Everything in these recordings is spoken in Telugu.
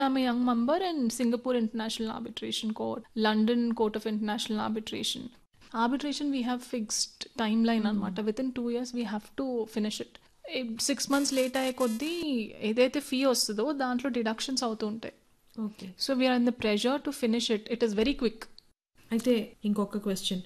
I'm a young member in Singapore International Arbitration Court, London Court of International Arbitration. Arbitration, we have fixed timeline అనమాట. Within 2 years we have to finish it. 6 months late అయ్యే కొద్దీ ఏదైతే ఫీ వస్తుందో దాంట్లో డిడక్షన్స్ అవుతూ ఉంటాయి. Okay. So we are in the pressure to finish it. It is very quick. అయితే ఇంకొక క్వశ్చన్,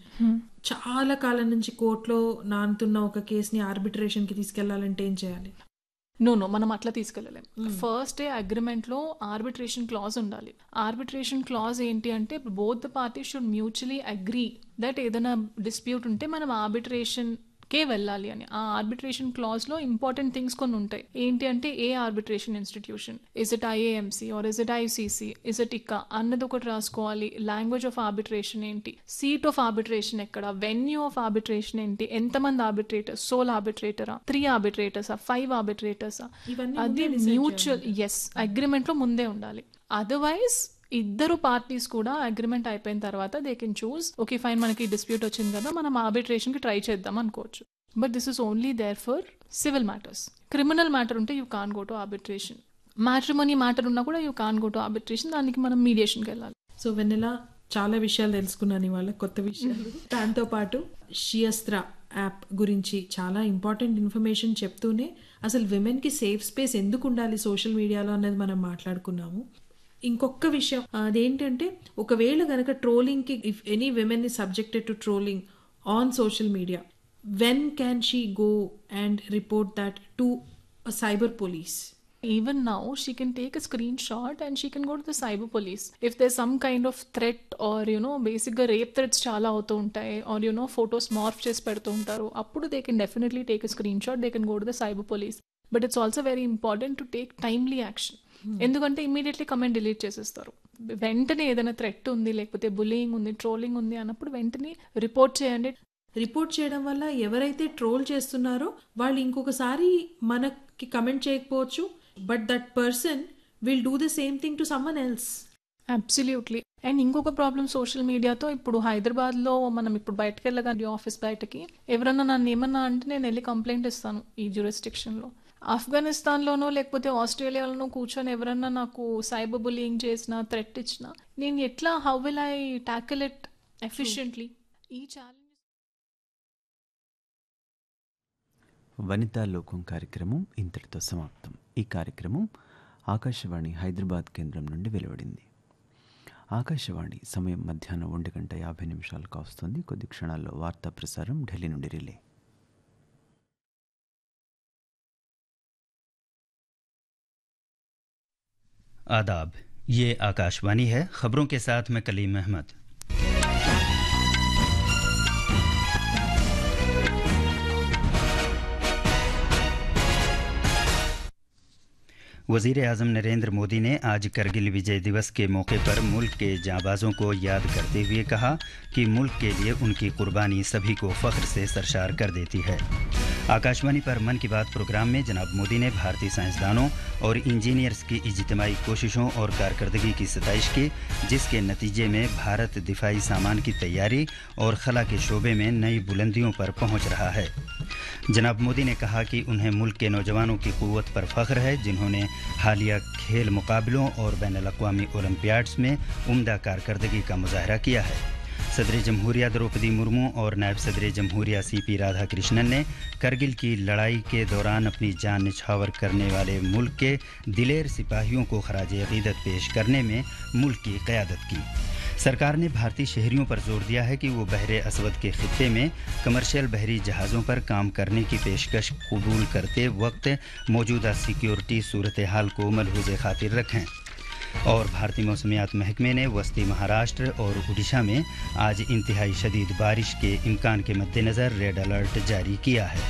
చాలా కాలం నుంచి కోర్టులో నానుతున్న ఒక కేసుని ఆర్బిట్రేషన్కి తీసుకెళ్లాలంటే ఏం చేయాలి? నో మనం అట్లా తీసుకెళ్ళలేం. ఫస్ట్ డే అగ్రిమెంట్లో ఆర్బిట్రేషన్ క్లాజ్ ఉండాలి. ఆర్బిట్రేషన్ క్లాజ్ ఏంటి అంటే both the parties should mutually agree that ఏదైనా డిస్ప్యూట్ ఉంటే మనం ఆర్బిట్రేషన్ కే వెళ్ళాలి అని. ఆ ఆర్బిట్రేషన్ క్లాజ్ లో ఇంపార్టెంట్ థింగ్స్ కొన్ని ఉంటాయి. ఏంటి అంటే ఏ arbitration institution, is it ఐఏఎంసీ are is it ICC, is it ఇక్కా అన్నది ఒకటి రాసుకోవాలి. లాంగ్వేజ్ ఆఫ్ ఆర్బిట్రేషన్ ఏంటి, సీట్ ఆఫ్ ఆర్బిట్రేషన్ ఎక్కడ, వెన్యూ ఆఫ్ ఆర్బిట్రేషన్ ఏంటి, ఎంతమంది ఆర్బిట్రేటర్స్, సోల్ ఆర్బిట్రేటరా, 3 ఆర్బిట్రేటర్సా, 5 ఆర్బిట్రేటర్సా, అది మ్యూచువల్ అగ్రిమెంట్ లో ముందే ఉండాలి. అదర్వైజ్ ఇద్దరు పార్టీస్ కూడా అగ్రిమెంట్ అయిపోయిన తర్వాత they can choose, okay fine మనకి డిస్ప్యూట్ వచ్చింది కదా మనం ఆర్బిట్రేషన్ కి ట్రై చేద్దాం అనుకోవచ్చు. But this is only there for civil matters. Criminal matter ఉంటే you can go to arbitration. Matrimony matter ఉన్నా కూడా you can go to arbitration. దానికి మనం మీడియేషన్కి వెళ్ళాలి. సో వెన్నెలా చాలా విషయాలు తెలుసుకున్నాను ఇవాళ, కొత్త విషయాలు. దాంతో పాటు షియస్త్ర యాప్ గురించి చాలా ఇంపార్టెంట్ ఇన్ఫర్మేషన్ చెప్తూనే అసలు విమెన్కి సేఫ్ స్పేస్ ఎందుకు ఉండాలి సోషల్ మీడియాలో అనేది మనం మాట్లాడుకున్నాము. ఇంకొక విషయం అదేంటంటే, ఒకవేళ కనుక ట్రోలింగ్కి, if any women is subjected to trolling on social media, when can she go and report that to cyber police? Even now, she can take a screenshot and she can go to the cyber police. If there's some kind of threat or, basically rape threats చాలా అవుతూ ఉంటాయి, or, photos morph చేసి పెడుతూ ఉంటారు, అప్పుడు they can definitely take a screenshot, they can go to the cyber police. But it's also very important to take timely action. ఎందుకంటే ఇమీడియట్లీ కమెంట్ డిలీట్ చేసేస్తారు. వెంటనే ఏదైనా థ్రెట్ ఉంది, లేకపోతే బులియింగ్ ఉంది, ట్రోలింగ్ ఉంది అన్నప్పుడు వెంటనే రిపోర్ట్ చేయండి. రిపోర్ట్ చేయడం వల్ల ఎవరైతే ట్రోల్ చేస్తున్నారో వాళ్ళు ఇంకొకసారి మనకి కమెంట్ చేయకపోవచ్చు, but that person will do the same thing to someone else. Absolutely. And ఇంకొక ప్రాబ్లం సోషల్ మీడియాతో, ఇప్పుడు హైదరాబాద్లో మనం ఇప్పుడు బయటకు వెళ్ళగానే ఆఫీస్ బయటకి ఎవరన్నా నన్ను ఏమన్నా అంటే నేను వెళ్ళి కంప్లైంట్ ఇస్తాను ఈ జ్యూరిస్డిక్షన్లో. ఆఫ్ఘనిస్తాన్లోనో లేకపోతే ఆస్ట్రేలియాలోనో కూర్చొని ఎవరన్నా నాకు సైబర్ బులియింగ్ చేసినా, థ్రెట్ ఇచ్చినా, నేను ఎట్లా, how will I tackle it efficiently? ఈ ఛాలెంజ్. వనితా లోకం కార్యక్రమం ఇంతటితో సమాప్తం. ఈ కార్యక్రమం ఆకాశవాణి హైదరాబాద్ కేంద్రం నుండి వెలువడింది. ఆకాశవాణి సమయం మధ్యాహ్నం 1:50 కావస్తుంది. కొద్ది క్షణాల్లో వార్తా ప్రసారం ఢిల్లీ నుండి రిలే. आदाब, ये आकाशवाणी है। खबरों के साथ मैं कलीम अहमद। वज़ीर आज़म नरेंद्र मोदी ने आज करगिल विजय दिवस के मौके पर मुल्क के जांबाजों को याद करते हुए कहा कि मुल्क के लिए उनकी कुर्बानी सभी को फ़ख्र से सरशार कर देती है। आकाशवाणी पर मन की बात प्रोग्राम में जनाब मोदी ने भारतीय साइंसदानों और इंजीनियर्स की इज्तिमाई कोशिशों और कारकर्दगी की सताइश की, जिसके नतीजे में भारत दिफाई सामान की तैयारी और खला के शोबे में नई बुलंदियों पर पहुंच रहा है। जनाब मोदी ने कहा कि उन्हें मुल्क के नौजवानों की क़ुव्वत पर फ़ख्र है, जिन्होंने हालिया खेल मुकाबलों और बैनुल-अक़वामी ओलंपियाड्स में उम्दा कारकर्दगी का मुजाहरा किया है। सदर जमहूरिया द्रौपदी मुर्मू और नायब सदर जमहूरिया सीपी राधाकृष्णन ने करगिल की लड़ाई के दौरान अपनी जान निछावर करने वाले मुल्क के दिलेर सिपाहियों को खराज अक़ीदत पेश करने में मुल्क की क़यादत की। सरकार ने भारतीय शहरियों पर जोर दिया है कि वो बहरे असवद के खित्ते में कमर्शियल बहरी जहाज़ों पर काम करने की पेशकश कबूल करते वक्त मौजूदा सिक्योरिटी सूरत हाल को मलहूज़ खातिर रखें। और भारतीय मौसमियात महकमे ने वस्ती महाराष्ट्र और उड़ीसा में आज इंतहाई शदीद बारिश के इम्कान के मद्देनज़र रेड अलर्ट जारी किया है।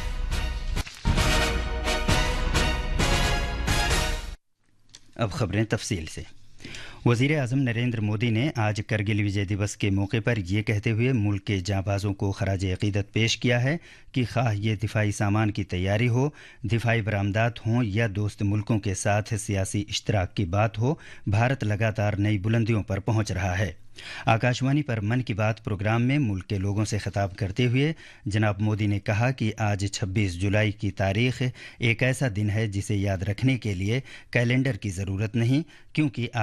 अब खबरें तफसील से। वज़ीर आज़म नरेंद्र मोदी ने आज करगिल विजय दिवस के मौके पर ये कहते हुए मुल्क के जांबाजों को खराज अक़ीदत पेश किया है कि खाह ये दिफाई सामान की तैयारी हो, दिफाई बरामदात हों या दोस्त मुल्कों के साथ सियासी इश्तराक की बात हो, भारत लगातार नई बुलंदियों पर पहुंच रहा है। आकाशवाणी पर मन की बात प्रोग्राम में मुल्क के लोगों से खिताब करते हुए जनाब मोदी ने कहा कि आज 26 जुलाई की तारीख एक ऐसा दिन है जिसे याद रखने के लिए कैलेंडर की ज़रूरत नहीं, क्योंकि